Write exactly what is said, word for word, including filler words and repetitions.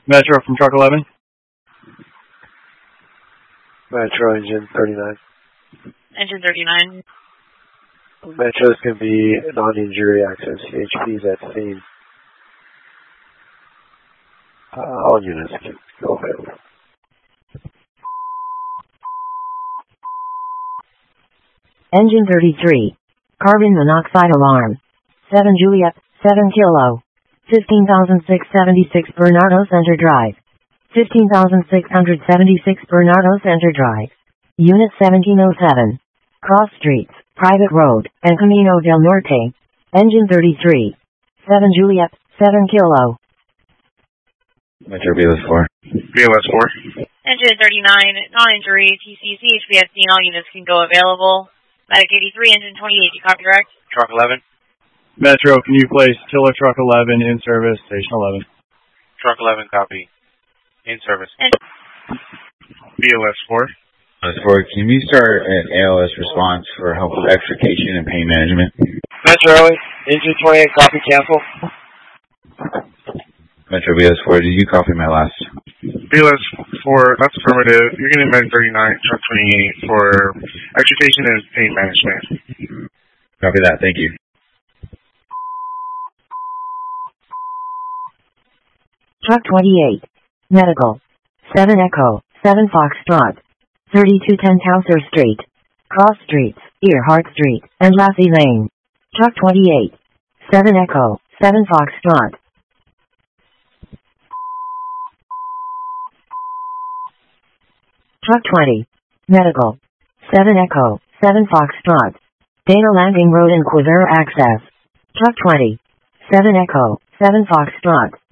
Metro from Truck eleven. Metro engine thirty-nine. Engine thirty-nine. Metro is going to be non-injury access. C H Ps at scene. Uh, all units can go available. Engine thirty-three. Carbon monoxide alarm. seven Juliet, seven Kilo. fifteen thousand six hundred seventy-six Bernardo Center Drive. fifteen thousand six hundred seventy-six Bernardo Center Drive. Unit seventeen oh seven. Cross Streets, Private Road, and Camino del Norte. Engine thirty-three. seven Juliet, seven Kilo. Metro B L S four. B L S four. Engine thirty-nine, non-injury, T C C H P at scene, all units can go available. Medic eighty-three, engine twenty-eight, you copy direct? Truck eleven. Metro, can you place Tiller Truck eleven in service, station eleven? Truck eleven, copy. In service. And B L S four. B L S four, can you start an A L S response for help with extrication and pain management? Metro, engine twenty-eight, copy, cancel. Metro B L S four, did you copy my last? B L S four, that's affirmative. You're getting Medic thirty-nine, Truck twenty-eight for extrication and pain management. Copy that, thank you. Truck twenty-eight. Medical. seven Echo, seven Foxtrot. thirty-two ten Council Street. Cross Streets, Earhart Street, and Lassie Lane. Truck twenty-eight. seven Echo, seven Foxtrot. Truck twenty. Medical. seven Echo, seven Foxtrot. Dana Landing Road and Quivira Access. Truck twenty. seven Echo, seven Foxtrot.